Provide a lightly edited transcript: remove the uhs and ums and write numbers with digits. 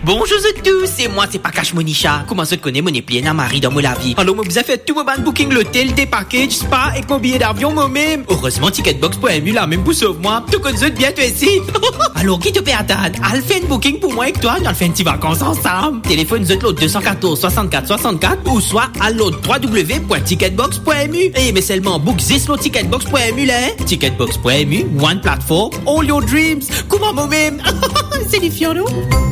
Bonjour à tous, c'est moi, c'est Pakash Monisha. Comment ça te connais mon éplienne à Marie dans mon vie? Alors, moi, vous avez fait tout mon booking, l'hôtel, des packages, spa, et mon billet d'avion, moi-même. Heureusement, Ticketbox.mu, là, même pour sauver moi. Tout comme ça, bien, toi ici. Alors, qui te peut attendre? Elle fait un booking pour moi et toi, on fait une petite vacances ensemble. Téléphone, vous êtes l'autre 214 64 64, ou soit à l'autre www.ticketbox.mu. Eh, mais seulement, book this l'autre Ticketbox.mu, là, hein? Ticketbox.mu, one platform, all your dreams. Comment moi-même? C'est les fions, non?